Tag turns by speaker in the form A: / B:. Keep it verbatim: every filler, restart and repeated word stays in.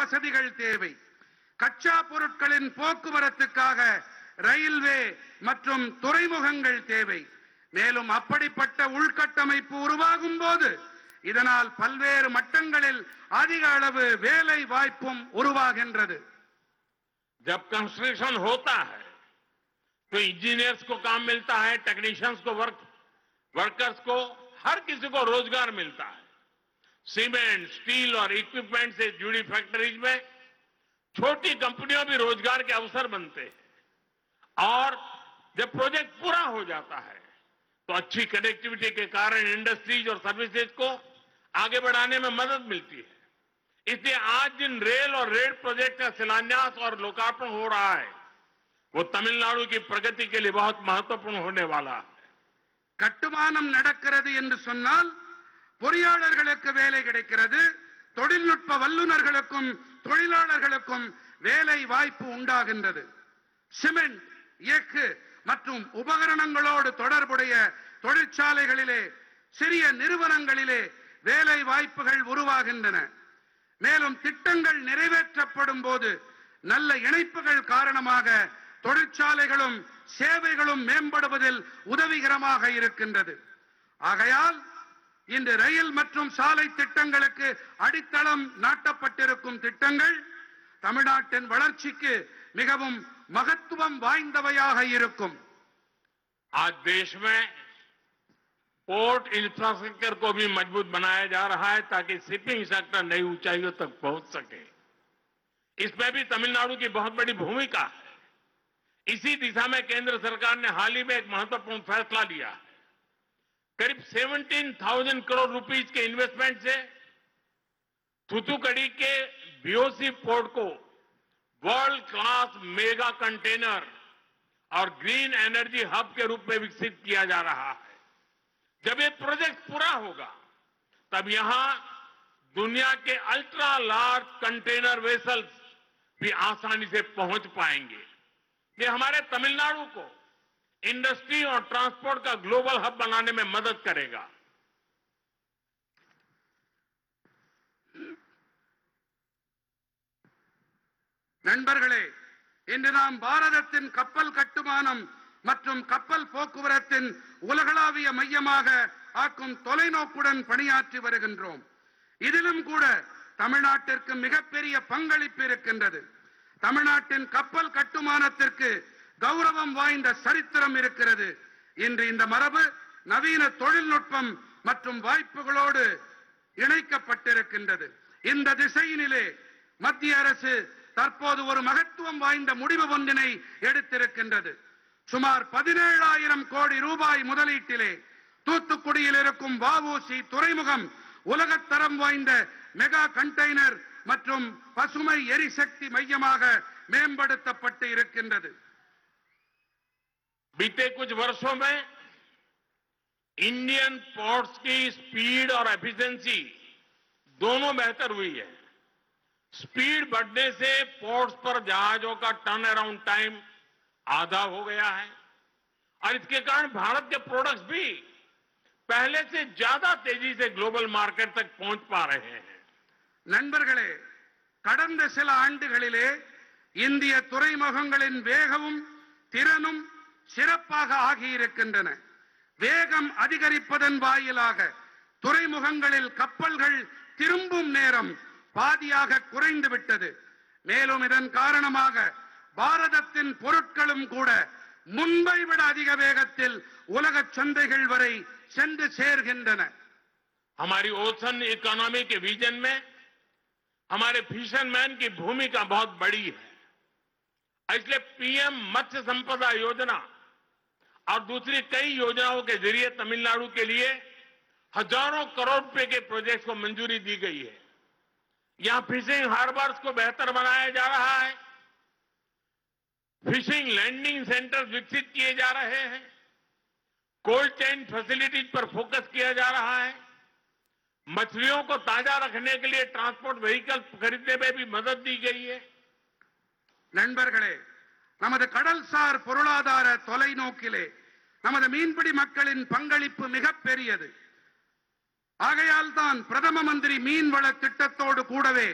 A: வசதிகள் தேவை. கச்சா பொருட்களின் போக்குவரத்துக்காக ரயில்வே மற்றும் துறைமுகங்கள் தேவை. மேலும் அப்படிப்பட்ட உள்கட்டமைப்பு உருவாகும் போது இதனால் பல்வேறு மட்டங்களில் அதிக அளவு வேலை வாய்ப்பும் உருவாகின்றது.
B: जब कंस्ट्रक्शन होता है तो इंजीनियर्स को काम मिलता है, टेक्नीशियंस को वर्क वर्कर्स को हर किसी को रोजगार मिलता है. सीमेंट, स्टील और इक्विपमेंट से जुड़ी फैक्ट्रीज में छोटी कंपनियों भी रोजगार के अवसर बनते हैं. और जब प्रोजेक्ट पूरा हो जाता है तो अच्छी कनेक्टिविटी के कारण इंडस्ट्रीज और सर्विसेज को आगे बढ़ाने में मदद मिलती है. इसलिए आज जिन रेल और रेल प्रोजेक्ट का शिलान्यास और लोकार्पण हो रहा है वो तमिलनाडु की प्रगति के लिए बहुत महत्वपूर्ण होने वाला है.
A: கட்டுமானம் நடக்கிறது என்று சொன்னால் பொறியாளர்களுக்கு வேலை கிடைக்கிறது, தொழில்நுட்ப வல்லுநர்களுக்கும் தொழிலாளர்களுக்கும் வேலை வாய்ப்பு உண்டாகின்றது. சிமெண்ட், எஃகு மற்றும் உபகரணங்களோடு தொடர்புடைய தொழிற்சாலைகளிலே, சிறிய நிறுவனங்களிலே வேலை வாய்ப்புகள் உருவாகின்றன. மேலும் திட்டங்கள் நிறைவேற்றப்படும் போது நல்ல இணைப்புகள் காரணமாக தொழிற்சாலைகளும் சேவைகளும் மேம்படுவதில் உதவிகரமாக இருக்கின்றது. ஆகையால் இன்று ரயில் மற்றும் சாலை திட்டங்களுக்கு அடித்தளம் நாட்டப்பட்டிருக்கும் திட்டங்கள் தமிழ்நாட்டின் வளர்ச்சிக்கு மிகவும் महत्वम वाइंदवयाः இருக்கும்.
B: आज देश में पोर्ट इंफ्रास्ट्रक्चर को भी मजबूत बनाया जा रहा है ताकि शिपिंग सेक्टर नई ऊंचाइयों तक पहुंच सके. इसमें भी तमिलनाडु की बहुत बड़ी भूमिका है. इसी दिशा में केंद्र सरकार ने हाल ही में एक महत्वपूर्ण फैसला लिया है. करीब सत्रह हज़ार करोड़ रुपीस के इन्वेस्टमेंट से थूथुकुडी के बीओसी पोर्ट को वर्ल्ड क्लास मेगा कंटेनर और ग्रीन एनर्जी हब के रूप में विकसित किया जा रहा है. जब ये प्रोजेक्ट पूरा होगा तब यहां दुनिया के अल्ट्रा लार्ज कंटेनर वेसल्स भी आसानी से पहुंच पाएंगे. ये हमारे तमिलनाडु को इंडस्ट्री और ट्रांसपोर्ट का ग्लोबल हब बनाने में मदद करेगा.
A: நண்பர்களே, இன்று நாம் பாரதத்தின் கப்பல் கட்டுமானம் மற்றும் கப்பல் போக்குவரத்தின் உலகளாவிய மையமாக ஆக்கும் தொலைநோக்குடன் பணியாற்றி வருகின்றோம். இதிலும் கூட தமிழ்நாட்டிற்கு மிகப்பெரிய பங்களிப்பு இருக்கின்றது. தமிழ்நாட்டின் கப்பல் கட்டுமானத்திற்கு கௌரவம் வாய்ந்த சரித்திரம் இருக்கிறது. இன்று இந்த மரபு நவீன தொழில்நுட்பம் மற்றும் வாய்ப்புகளோடு இணைக்கப்பட்டிருக்கின்றது. இந்த திசையினிலே மத்திய அரசு தற்போது ஒரு மகத்துவம் வாய்ந்த முடிவு ஒன்றினை எடுத்திருக்கின்றது. சுமார் பதினேழாயிரம் கோடி ரூபாய் முதலீட்டிலே தூத்துக்குடியில் இருக்கும் வஉசி துறைமுகம் உலகத்தரம் வாய்ந்த மெகா கண்டெய்னர் மற்றும் பசுமை எரிசக்தி மையமாக மேம்படுத்தப்பட்டு இருக்கின்றது.
B: बीते कुछ वर्षों में इंडियन पोर्ट्स की स्पीड और एफिशिएंसी दोनों बेहतर हुई है. स्पीड बढ़ने से पोर्ट्स पर जहाजों का टर्न अराउंड टाइम आधा हो गया है और इसके कारण भारत के प्रोडक्ट्स भी पहले से ज्यादा तेजी से ग्लोबल मार्केट तक पहुंच पा रहे हैं.
A: நண்பர்களே, கடந்த சில ஆண்டுகளிலே இந்திய துறைமுகங்களின் வேகமும் திறனும் சிறப்பாக ஆகியிருக்கின்றன. வேகம் அதிகரிப்பதன் வாயிலாக துறைமுகங்களில் கப்பல்கள் திரும்பும் நேரம் பாதியாக குறைந்து விட்டது. மேலும் இதன் காரணமாக பாரதத்தின் பொருட்களும் கூட முன்பை விட அதிக வேகத்தில் உலக சந்தைகள் வரை சென்று சேர்கின்றன.
B: हमारी ओशन इकोनॉमी के विजन में हमारे फिशरमैन की भूमिका बहुत बड़ी है. इसलिए पीएम मत्स्य संपदा योजना और दूसरी कई योजनाओं के जरिए तमिलनाडु के लिए हजारों करोड़ रुपए के प्रोजेक्ट्स को मंजूरी दी गई है. यहां फिशिंग हार्बर्स को बेहतर बनाया जा रहा है, फिशिंग लैंडिंग सेंटर विकसित किए जा रहे हैं, कोल्ड चेन फैसिलिटीज पर फोकस किया जा रहा है, मछलियों को ताजा रखने के लिए ट्रांसपोर्ट व्हीकल खरीदने में भी मदद दी गई है.
A: நண்பர்களே, நமது கடல்சார் பொருளாதார தொலைநோக்கிலே நமது மீன்பிடி மக்களின் பங்களிப்பு மிகப்பெரியது. ஆகையால் தான் பிரதம மந்திரி மீன்வள திட்டத்தோடு கூடவே